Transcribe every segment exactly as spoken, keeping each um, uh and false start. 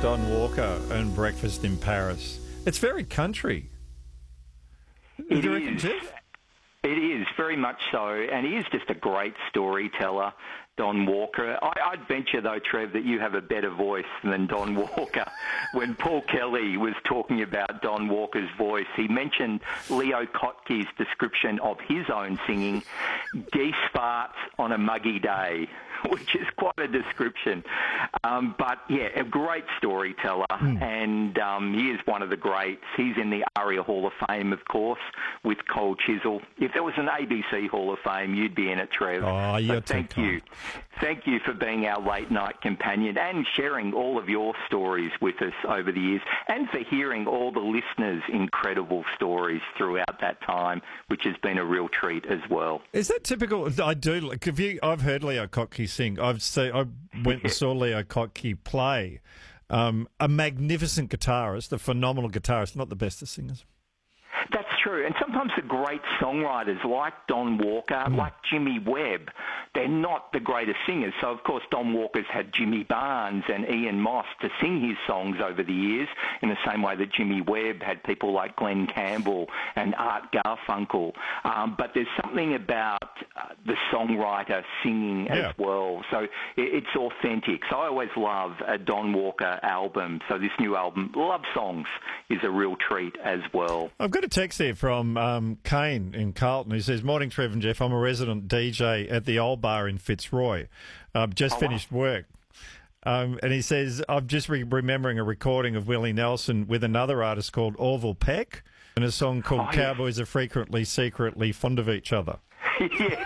Don Walker and Breakfast in Paris. It's very country. It Do you reckon, is. Jeff? It is, very much so, and he is just a great storyteller, Don Walker. I, I'd venture, though, Trev, that you have a better voice than Don Walker. When Paul Kelly was talking about Don Walker's voice, he mentioned Leo Kotke's description of his own singing, geese farts on a muggy day, which is quite a description. Um, but, yeah, a great storyteller, mm. and um, he is one of the greats. He's in the ARIA Hall of Fame, of course, with Cole Chisel. If there was an A B C Hall of Fame, you'd be in it, Trev. Oh, you're so thank too you. kind. Thank you for being our late-night companion and sharing all of your stories with us over the years, and for hearing all the listeners' incredible stories throughout that time, which has been a real treat as well. Is that typical? I do. Like, have you, I've heard Leo Kotke sing. I've seen, I went and saw Leo Kotke play. Um, a magnificent guitarist, a phenomenal guitarist, not the best of singers. That's true. And sometimes the great songwriters like Don Walker, mm. like Jimmy Webb, they're not the greatest singers. So, of course, Don Walker's had Jimmy Barnes and Ian Moss to sing his songs over the years, in the same way that Jimmy Webb had people like Glenn Campbell and Art Garfunkel. Um, but there's something about uh, the songwriter singing yeah. as well. So it, it's authentic. So I always love a Don Walker album. So this new album, Love Songs, is a real treat as well. I've got a text here from um, Kane in Carlton who says, "Morning, Trev and Jeff. I'm a resident D J at the Old Bar in Fitzroy. I've just oh, finished wow. work." Um, and he says, "I'm just re- remembering a recording of Willie Nelson with another artist called Orville Peck and a song called oh, Cowboys Are Frequently Secretly Fond of Each Other." Yes.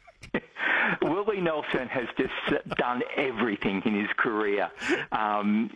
Willie Nelson has just done everything in his career. Um,